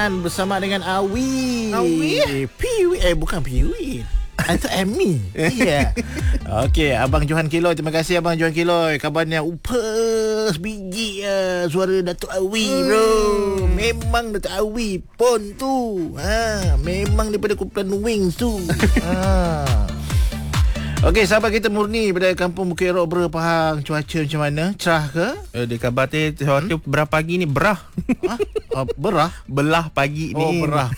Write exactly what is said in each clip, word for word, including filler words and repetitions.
bersama dengan Awi. Awi? Piwi eh bukan Piwi. Itu Amy. Ya. Okey, Abang Johan Kiloy, terima kasih Abang Johan Kiloy. Kabarnya upes biji uh, suara Datuk Awi, bro. Memang Datuk Awi pon tu. Ha, memang daripada kumpulan Wings tu. Ha. Okey, sahabat kita Murni pada Kampung Bukit Rock Ber Pahang, cuaca macam mana? Cerah ke? Eh, dia khabar tu cuaca hmm? berah pagi ni berah. Ha? Uh, berah? Belah pagi Oh, ni. berah.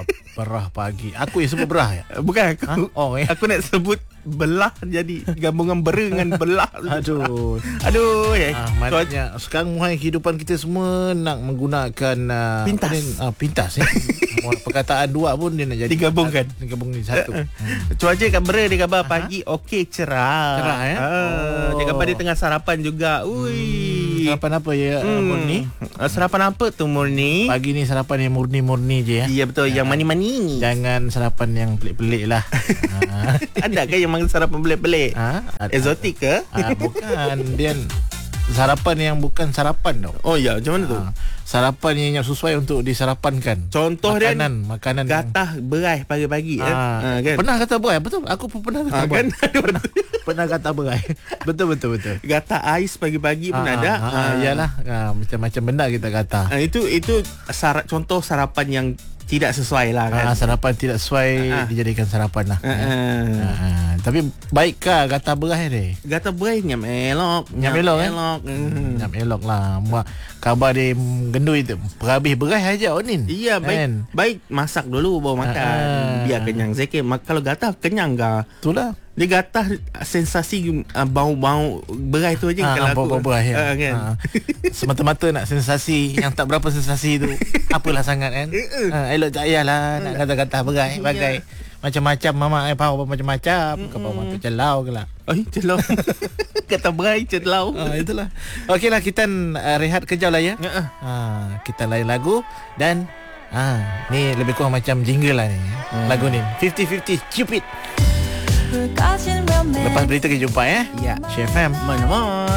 Berah pagi. Aku yang sebut berah ya? Bukan aku. Ha? Oh, eh. Aku nak sebut belah jadi gabungan bera dengan belah. Aduh. Aduh ya. Ah, maknanya sekarang muhai kehidupan kita semua nak menggunakan uh, pintas. Ni, uh, pintas ya. Perkataan dua pun dia nak jadi digabungkan. Digabung ni satu. hmm. Cuaca kat Bera dia khabar pagi okey cerah. Cerah ya. Ah, Oh. dia khabar dia tengah sarapan juga. Ui. Hmm, sarapan apa ya Hmm. uh, Murni? Uh, sarapan apa tu Murni? Pagi ni sarapan yang murni-murni je ya. Ya betul, yang mani-mani. Jangan sarapan yang pelik-pelik lah. ha. Ada ke yang manggil sarapan pelik-pelik? Ha? Exotic ke? Ha, bukan. Dia sarapan yang bukan sarapan tau. Oh ya, macam mana tu? Ha. Sarapan yang sesuai untuk disarapankan. Contoh makanan, dia makanan gatah berai pagi-pagi ha. eh? ha, kan? Pernah kata berai? Betul. Aku pun pernah kata ha, berai. kan? Pernah, pernah kata berai. Betul betul betul. Gatah ais pagi-pagi pun ha, ada. Ha, ha. Iyalah. Ha, macam-macam benda kita kata. Ha, itu itu sar- contoh sarapan yang tidak sesuai lah kan. Ha, sarapan tidak sesuai ha. dijadikan sarapan lah. Ha, ha. Ha, ha. Tapi baikkah kata berai ni? Gatah berai nyam elok. Nyam elok kan? elok. Hmm. Nyam elok lah. Khabar dia gendui tu perhabis berai aja Onin. Iya, baik kan? baik masak dulu baru makan. Ha. Biar kenyang sikit. Kalau gatah kenyang ke? Itulah. Dia gatah sensasi uh, bau-bau berai tu aja ha, kalau bau-bau aku. berai ya. Ha, kan? Ha. Semata-mata nak sensasi yang tak berapa sensasi tu. Apalah sangat kan? ha, elok tak payahlah nak kata-kata berai bagai macam-macam mama ai pau macam-macam. Kau pau makan celau ke lah. Ai celau. Kata berai celau. Ha, itulah. Okeylah kita uh, rehat kejap lah ya. Ha, kita lain lagu dan ha, ni lebih kurang macam jingle lah ni. Hmm. Lagu ni fifty fifty Cupid. Lepas berita kita jumpa ya. Ya. Chef M. Mana-mana.